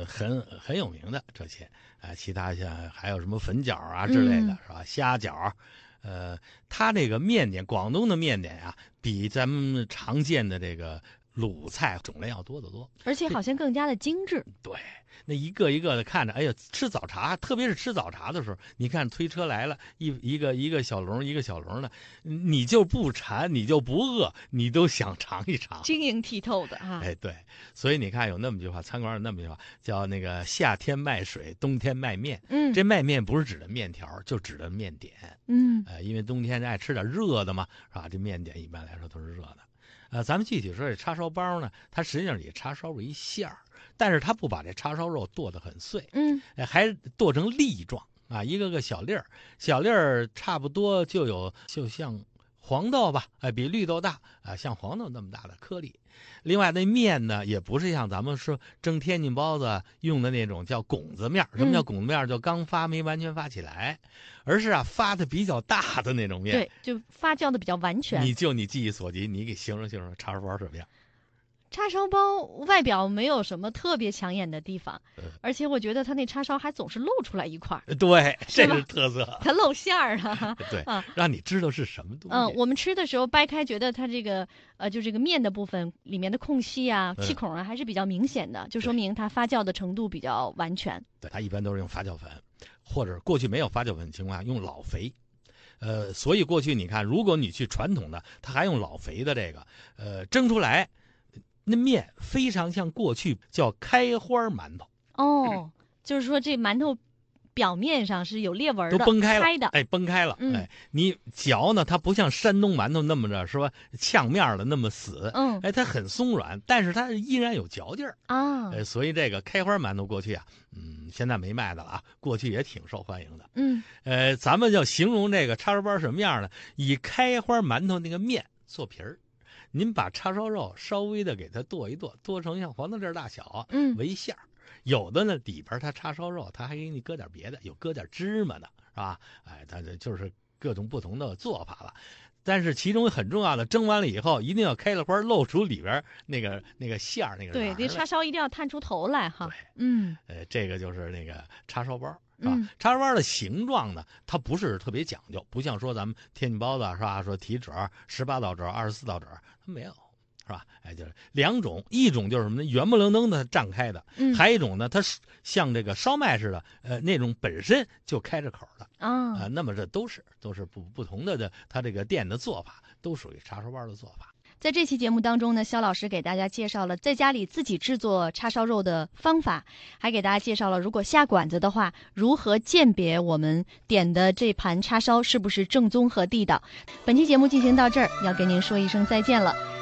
很有名的这些其他像还有什么粉饺啊之类的，是吧？虾饺，它这个面点，广东的面点啊，比咱们常见的这个鲁菜种类要多得多， 而且好像更加的精致。 对，那一个一个的看着，哎呀，吃早茶，特别是吃早茶的时候，你看推车来了，一个小笼一个小笼的，你就不馋，你就不饿，你都想尝一尝， 晶莹剔透的啊。 哎，对，所以你看有那么句话，餐馆有那么句话，叫那个夏天卖水，冬天卖面。这卖面不是指的面条，就指的面点。因为冬天爱吃点热的嘛，是吧？这面点一般来说都是热的。咱们具体说这叉烧包呢，它实际上也叉烧肉一馅儿，但是它不把这叉烧肉剁得很碎，还剁成粒状啊，一个个小粒儿，小粒儿差不多就像黄豆吧，比绿豆大啊，像黄豆那么大的颗粒。另外那面呢，也不是像咱们说蒸天津包子用的那种叫拱子面。什么叫拱子面？就刚发没完全发起来，而是发的比较大的那种面。 对，就发酵的比较完全。 你记忆所及，你给形容叉烧包什么样？ 叉烧包外表没有什么特别抢眼的地方，而且我觉得它那叉烧还总是露出来一块。 对，这是特色。 它露馅儿啊。 对，让你知道是什么东西。 我们吃的时候掰开，觉得它这个就这个面的部分里面的空隙啊、气孔啊还是比较明显的，就说明它发酵的程度比较完全。 对，它一般都是用发酵粉，或者过去没有发酵粉的情况下用老肥。所以过去你看，如果你去传统的，它还用老肥的这个，蒸出来。那面非常像过去叫开花馒头就是说这馒头表面上是有裂纹的， 都崩开了，崩开了，你嚼呢，它不像山东馒头那么着是吧，呛面的那么死，它很松软，但是它依然有嚼劲儿啊，所以这个开花馒头过去啊，现在没卖的了啊，过去也挺受欢迎的，咱们要形容这个叉烧包什么样呢？以开花馒头那个面做皮儿。您把叉烧肉稍微的给它剁一剁，剁成像黄豆粒大小，为馅儿。有的呢里边它叉烧肉，它还给你搁点别的，有搁点芝麻的，是吧？它就是各种不同的做法了。但是其中很重要的，蒸完了以后一定要开了花，露出里边那个馅儿那个。 对，这叉烧一定要探出头来哈。 对，这个就是那个叉烧包。是吧？叉烧包的形状呢，它不是特别讲究，不像说咱们天津包子是吧？说提褶18道褶、24道褶，它没有，是吧？就是两种，一种就是什么呢？圆不愣登的胀开的，还有一种呢，它是像这个烧麦似的，那种本身就开着口的那么这都是不同的它这个店的做法，都属于叉烧包的做法。 在这期节目当中呢，肖老师给大家介绍了在家里自己制作叉烧肉的方法，还给大家介绍了如果下馆子的话，如何鉴别我们点的这盘叉烧是不是正宗和地道。本期节目进行到这儿，要跟您说一声再见了。